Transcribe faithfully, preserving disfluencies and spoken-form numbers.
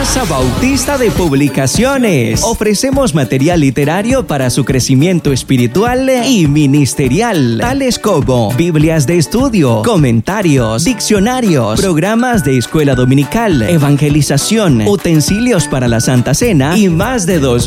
Casa Bautista de Publicaciones. Ofrecemos material literario para su crecimiento espiritual y ministerial, tales como Biblias de estudio, comentarios, diccionarios, programas de escuela dominical, evangelización, utensilios para la Santa Cena y más de dos